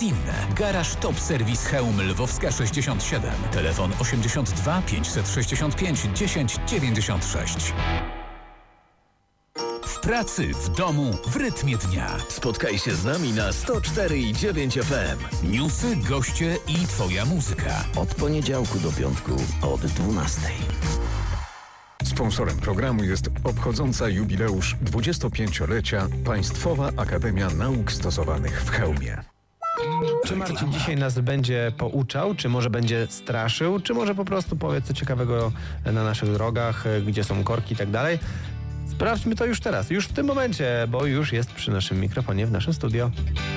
inne. Garaż Top Service Chełm Lwowska 67. Telefon 82 565 10 96. W pracy, w domu, w rytmie dnia. Spotkaj się z nami na 104,9 FM. Newsy, goście i Twoja muzyka. Od poniedziałku do piątku od 12. Sponsorem programu jest obchodząca jubileusz 25-lecia Państwowa Akademia Nauk Stosowanych w Chełmie. Czy Marcin dzisiaj nas będzie pouczał, czy może będzie straszył, czy może po prostu powie co ciekawego na naszych drogach, gdzie są korki i tak dalej? Sprawdźmy to już teraz, już w tym momencie, bo już jest przy naszym mikrofonie w naszym studio.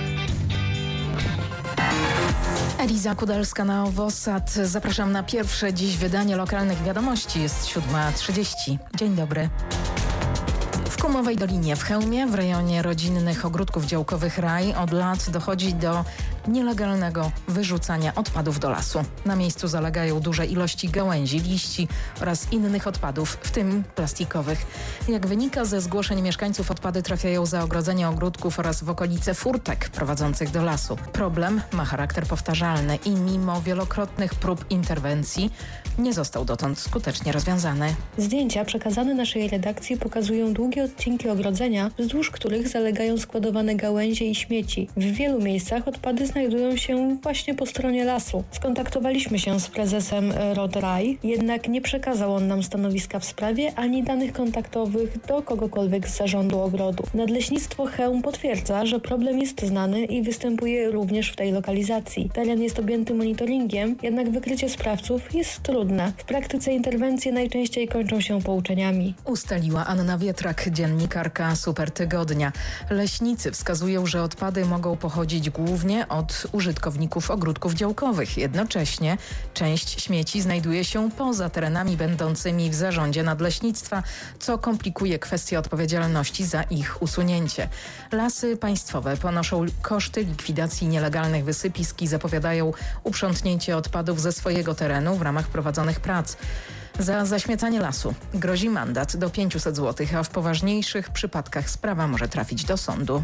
Eliza Kudalska na Owosat. Zapraszam na pierwsze dziś wydanie lokalnych wiadomości. Jest 7:30. Dzień dobry. W Kumowej Dolinie w Chełmie, w rejonie rodzinnych ogródków działkowych Raj, od lat dochodzi do nielegalnego wyrzucania odpadów do lasu. Na miejscu zalegają duże ilości gałęzi, liści oraz innych odpadów, w tym plastikowych. Jak wynika ze zgłoszeń mieszkańców, odpady trafiają za ogrodzenie ogródków oraz w okolice furtek prowadzących do lasu. Problem ma charakter powtarzalny i mimo wielokrotnych prób interwencji nie został dotąd skutecznie rozwiązany. Zdjęcia przekazane naszej redakcji pokazują długie odcinki ogrodzenia, wzdłuż których zalegają składowane gałęzie i śmieci. W wielu miejscach odpady znajdują się właśnie po stronie lasu. Skontaktowaliśmy się z prezesem ROD Raj, jednak nie przekazał on nam stanowiska w sprawie ani danych kontaktowych do kogokolwiek z zarządu ogrodu. Nadleśnictwo Chełm potwierdza, że problem jest znany i występuje również w tej lokalizacji. Teren jest objęty monitoringiem, jednak wykrycie sprawców jest trudne. W praktyce interwencje najczęściej kończą się pouczeniami. Ustaliła Anna Wietrak, dziennikarka Super Tygodnia. Leśnicy wskazują, że odpady mogą pochodzić głównie od użytkowników ogródków działkowych. Jednocześnie część śmieci znajduje się poza terenami będącymi w zarządzie nadleśnictwa, co komplikuje kwestię odpowiedzialności za ich usunięcie. Lasy Państwowe ponoszą koszty likwidacji nielegalnych wysypisk i zapowiadają uprzątnięcie odpadów ze swojego terenu w ramach prowadzonych prac. Za zaśmiecanie lasu grozi mandat do 500 zł, a w poważniejszych przypadkach sprawa może trafić do sądu.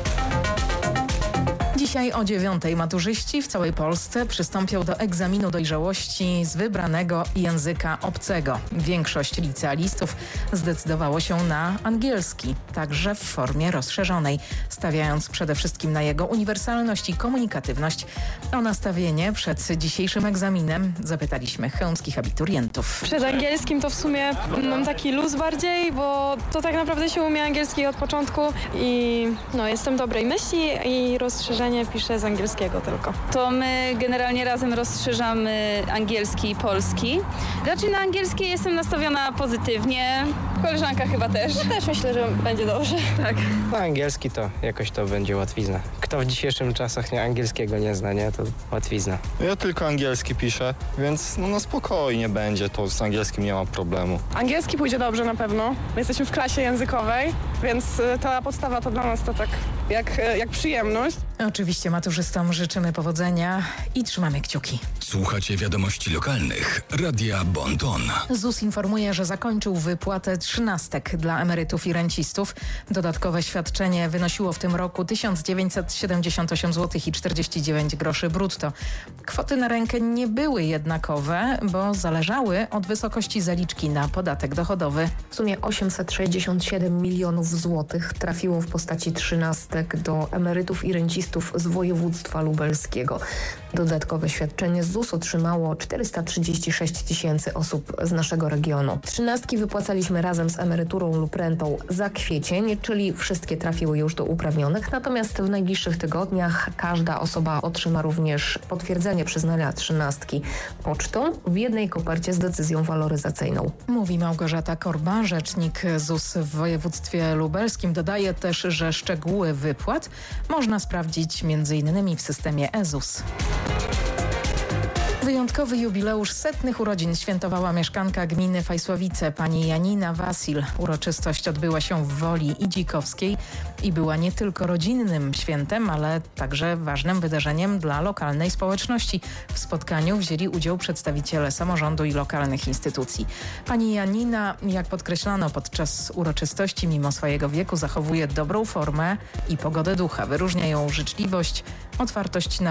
Dzisiaj o 9:00 maturzyści w całej Polsce przystąpią do egzaminu dojrzałości z wybranego języka obcego. Większość licealistów zdecydowało się na angielski, także w formie rozszerzonej, stawiając przede wszystkim na jego uniwersalność i komunikatywność. O nastawienie przed dzisiejszym egzaminem zapytaliśmy chełmskich abiturientów. Przed angielskim to w sumie mam taki luz bardziej, bo to tak naprawdę się umie angielski od początku i jestem dobrej myśli i rozszerzenie piszę z angielskiego tylko. To my generalnie razem rozszerzamy angielski i polski. Raczej na angielski jestem nastawiona pozytywnie. Koleżanka chyba też. Ja też myślę, że będzie dobrze. Tak. Na angielski to jakoś to będzie łatwizna. Kto w dzisiejszych czasach angielskiego nie zna, to łatwizna. Ja tylko angielski piszę, więc na spokojnie będzie, to z angielskim nie ma problemu. Angielski pójdzie dobrze na pewno. My jesteśmy w klasie językowej, więc ta podstawa to dla nas to tak jak przyjemność. Oczywiście maturzystom życzymy powodzenia i trzymamy kciuki. Słuchacie wiadomości lokalnych Radia Bon Ton. ZUS informuje, że zakończył wypłatę trzynastek dla emerytów i rencistów. Dodatkowe świadczenie wynosiło w tym roku 1978 zł i 49 groszy brutto. Kwoty na rękę nie były jednakowe, bo zależały od wysokości zaliczki na podatek dochodowy. W sumie 867 milionów złotych trafiło w postaci trzynastek do emerytów i rencistów z województwa lubelskiego. Dodatkowe świadczenie z ZUS otrzymało 436 tysięcy osób z naszego regionu. Trzynastki wypłacaliśmy razem z emeryturą lub rentą za kwiecień, czyli wszystkie trafiły już do uprawnionych, natomiast w najbliższych tygodniach każda osoba otrzyma również potwierdzenie przyznania trzynastki pocztą w jednej kopercie z decyzją waloryzacyjną. Mówi Małgorzata Korba, rzecznik ZUS w województwie lubelskim. Dodaje też, że szczegóły wypłat można sprawdzić m.in. w systemie e-ZUS. Wyjątkowy jubileusz 100 urodzin świętowała mieszkanka gminy Fajsłowice, pani Janina Wasil. Uroczystość odbyła się w Woli Idzikowskiej i była nie tylko rodzinnym świętem, ale także ważnym wydarzeniem dla lokalnej społeczności. W spotkaniu wzięli udział przedstawiciele samorządu i lokalnych instytucji. Pani Janina, jak podkreślano podczas uroczystości, mimo swojego wieku zachowuje dobrą formę i pogodę ducha. Wyróżnia ją życzliwość, otwartość na